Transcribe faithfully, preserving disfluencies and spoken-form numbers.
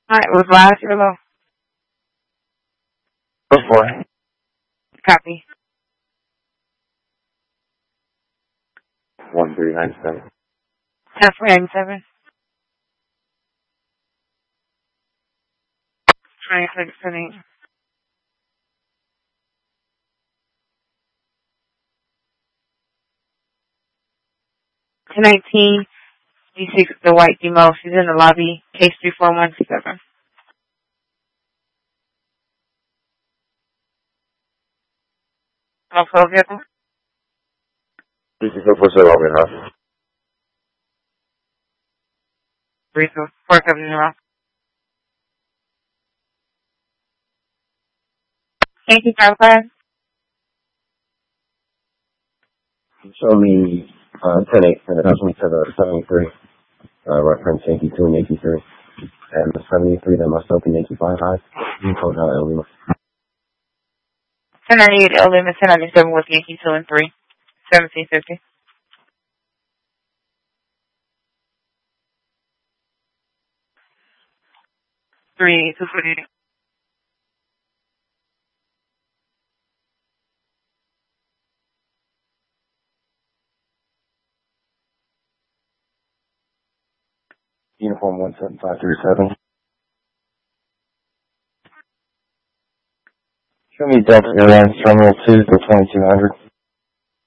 Alright, was last or low? Before. Copy. One three nine seven. ten four nine seven. twenty-six twenty-eight. ten nineteen. D six, the white demo. She's in the lobby. Case three four one seven. Also vehicle? This is the first over enough. three four seven zero. Thank you, five five. Show me uh, ten eight and attach me to the seventy-three. Uh, reference Yankee two and Yankee three. And the seventy-three that must open Yankee five five. You code out L Lima. ten ninety-eight, L Lima, ten ninety-seven with Yankee two and three. seventeen fifty. three two forty-eight. Uniform one seven five three seven. Show me Delta Airlines Terminal two to twenty-two hundred.